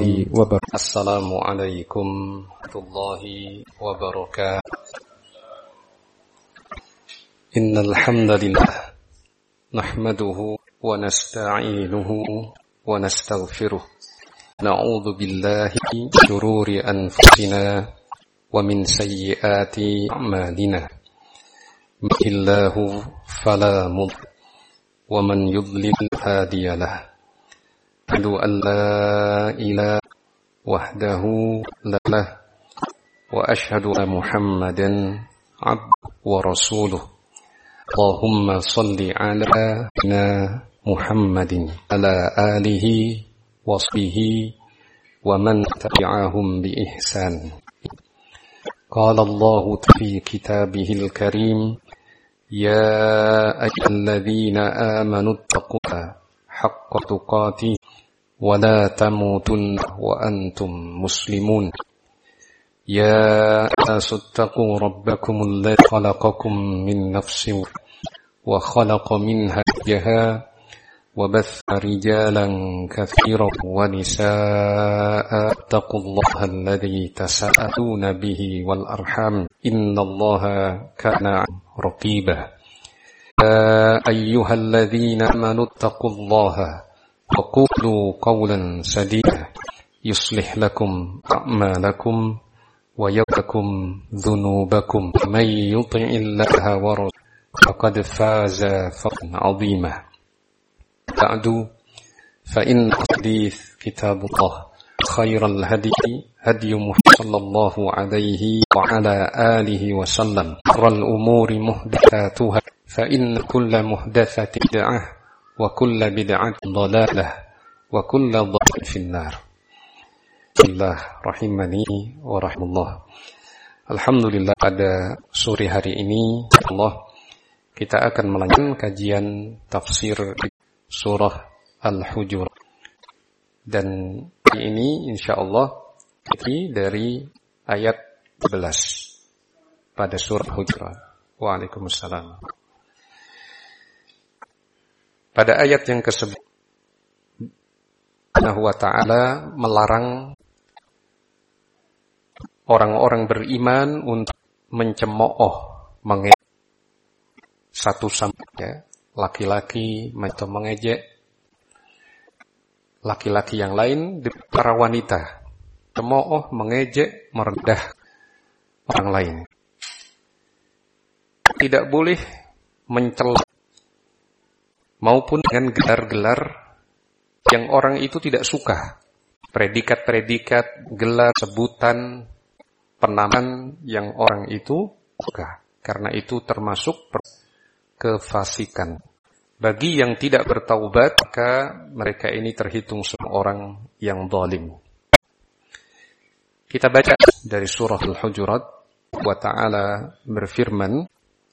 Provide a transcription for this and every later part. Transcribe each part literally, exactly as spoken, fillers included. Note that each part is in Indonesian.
wabarakatuh. Assalamualaikum warahmatullahi wabarakatuh. Innal hamdalillah nahmaduhu wa nasta'inuhu wa nastaghfiruh. Na'udzu billahi min shururi anfusina wa min sayyiati a'malina. Yahdihillahu fala mudilla wa man yudlil hadiya lahu. Asyhadu an la ilaha wahdahu la lah wa asyhadu anna Muhammadan abduhu wa rasuluh. Allahumma salli ala Muhammadin ala alihi wa sahbihi wa man tabi'ahum bi ihsan. Qala Allah fi kitabihil karim, ya ayyuhalladzina amanu taqullaha haqqa tuqatih wa la tamutunna wa antum muslimun. Ya nasu rabbakumul ladzi khalaqakum min nafsin wa khalaqa minha zawjaha wa batha rijalan katsiran wa nisaa'a taqullaha alladzi tasaaluna bihi wal arham innallaha kana raqiba. Ya ayyuhalladzina amanu taqullaha wa qulu qawlan sadida yuslih lakum a'malakum wa yaghfir dhunubakum man yuti'illaha wa rasulahu faqad faza fawzan 'azima. Ba'du fa inna hadits kitabullah khairal hadi hadi Muhammad sallallahu alaihi wa ala alihi wa sallam. Sharral umuri muhdatsatuha fa inna kulla muhdatsatin bid'ah wa kulla bid'atin dhalalah wa kulla dhalalatin finnar. Bismillah rahimani wa rahimullah. Alhamdulillah, pada sore hari ini Allah kita akan melanjutkan kajian tafsir surah Al-Hujurat. Dan hari ini insyaallah kita dari ayat sebelas pada surah Al-Hujurat. Waalaikumsalam. Pada ayat yang kesebelas Allah wa ta'ala melarang orang-orang beriman untuk mencemooh, mengejek satu sama lain, laki-laki atau mengejek laki-laki yang lain, para wanita, cemooh, mengejek, merendah orang lain. Tidak boleh mencela maupun dengan gelar-gelar yang orang itu tidak suka, predikat-predikat, gelar, sebutan, penamaan yang orang itu suka. Karena itu termasuk kefasikan. Bagi yang tidak bertaubat, maka mereka ini terhitung sebagai orang yang zalim. Kita baca dari surah Al-Hujurat. Allah Ta'ala berfirman,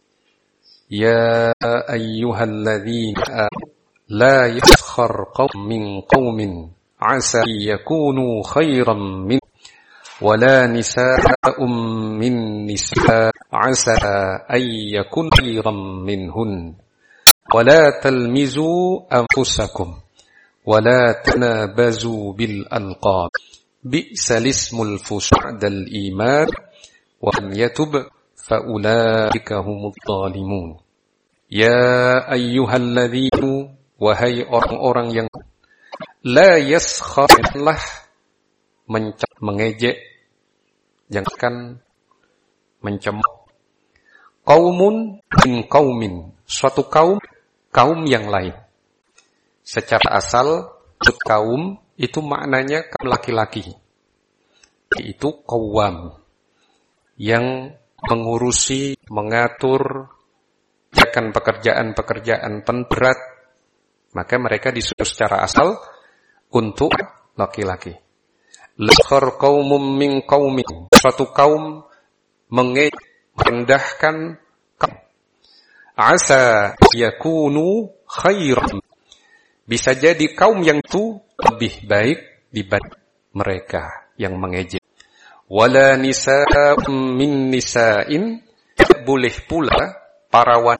ya ayyuhalladzina la yaskhar qawmun min qawmin asa yakunu khairan min wala nisa'un min nisa' asa ay yakun khairan minhun wala talmizu anfusakum wala tanabazu bil alqab bi'sal ismul fusuq dal iman wa lam yatub fa ulaika humudz zalimun. Ya ayyuhalladzina, wahai orang-orang yang la yaskharlah mencap, mengejek, jangan mencemooh, qaumun min qaumin, suatu kaum kaum yang lain. Secara asal kaum itu maknanya kaum laki-laki, yaitu qawwam, yang mengurusi, mengatur akan pekerjaan-pekerjaan berat, maka mereka disuruh secara asal untuk laki-laki. Lakhar qaumum min qaumin, suatu kaum mengejek, merendahkan kaum. Asa yakunu khairan, bisa jadi kaum yang itu lebih baik dibanding mereka yang mengejek. Wala nisa'um min nisa'in, boleh pula para wanita